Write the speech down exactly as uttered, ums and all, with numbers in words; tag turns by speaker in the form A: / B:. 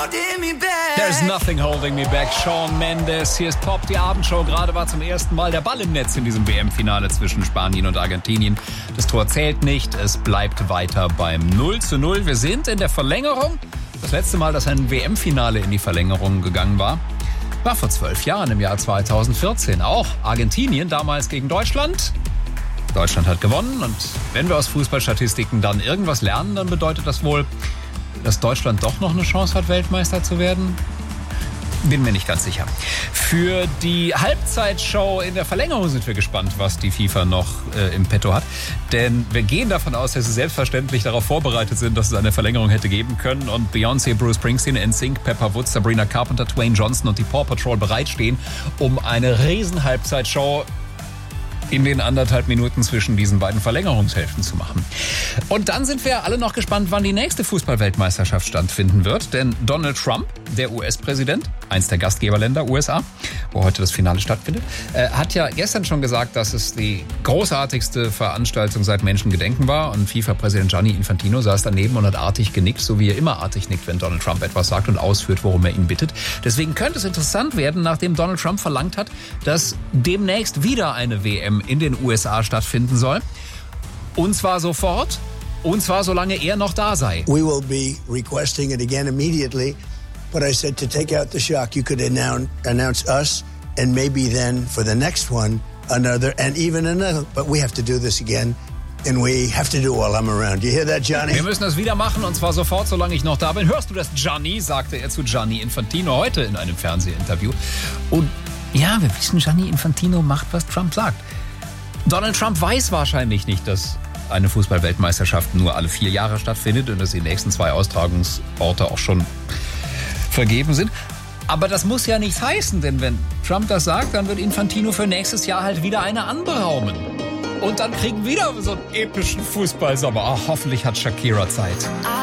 A: There's nothing holding me back. Shawn Mendes. Hier ist Pop, die Abendshow. Gerade war zum ersten Mal der Ball im Netz in diesem W M-Finale zwischen Spanien und Argentinien. Das Tor zählt nicht. Es bleibt weiter beim null zu null. Wir sind in der Verlängerung. Das letzte Mal, dass ein W M-Finale in die Verlängerung gegangen war, war vor zwölf Jahren, im Jahr zweitausendvierzehn. Auch Argentinien, damals gegen Deutschland. Deutschland hat gewonnen. Und wenn wir aus Fußballstatistiken dann irgendwas lernen, dann bedeutet das wohl, dass Deutschland doch noch eine Chance hat, Weltmeister zu werden? Bin mir nicht ganz sicher. Für die Halbzeitshow in der Verlängerung sind wir gespannt, was die FIFA noch äh, im Petto hat. Denn wir gehen davon aus, dass sie selbstverständlich darauf vorbereitet sind, dass es eine Verlängerung hätte geben können. Und Beyoncé, Bruce Springsteen, N Sync, Pepper Woods, Sabrina Carpenter, Dwayne Johnson und die Paw Patrol bereitstehen, um eine riesen Halbzeitshow in den anderthalb Minuten zwischen diesen beiden Verlängerungshälften zu machen. Und dann sind wir alle noch gespannt, wann die nächste Fußball-Weltmeisterschaft stattfinden wird. Denn Donald Trump, der U S-Präsident, eins der Gastgeberländer U S A, wo heute das Finale stattfindet, äh, hat ja gestern schon gesagt, dass es die großartigste Veranstaltung seit Menschengedenken war. Und FIFA-Präsident Gianni Infantino saß daneben und hat artig genickt, so wie er immer artig nickt, wenn Donald Trump etwas sagt und ausführt, worum er ihn bittet. Deswegen könnte es interessant werden, nachdem Donald Trump verlangt hat, dass demnächst wieder eine W M in den U S A stattfinden soll. Und zwar sofort, und zwar solange er noch da sei.
B: We will be requesting it again immediately, but I said to take out the shock, you could announce, announce us and maybe then for the next one another and even another, but we have to do this again. And we have to do it while I'm around. You hear that, Johnny?
A: Wir müssen das wieder machen und zwar sofort, solange ich noch da bin. Hörst du das, Gianni? Sagte er zu Gianni Infantino heute in einem Fernsehinterview. Und ja, wir wissen, Gianni Infantino macht, was Trump sagt. Donald Trump weiß wahrscheinlich nicht, dass eine Fußball-Weltmeisterschaft nur alle vier Jahre stattfindet und dass die nächsten zwei Austragungsorte auch schon vergeben sind. Aber das muss ja nichts heißen, denn wenn Trump das sagt, dann wird Infantino für nächstes Jahr halt wieder eine anberaumen. Und dann kriegen wir wieder so einen epischen Fußballsommer. Ach, hoffentlich hat Shakira Zeit.